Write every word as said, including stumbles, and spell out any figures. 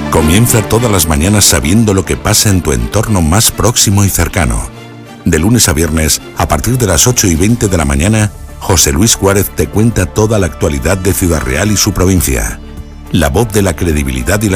Comienza todas las mañanas sabiendo lo que pasa en tu entorno más próximo y cercano. De lunes a viernes, a partir de las ocho y veinte de la mañana, José Luis Juárez te cuenta toda la actualidad de Ciudad Real y su provincia. La voz de la credibilidad y la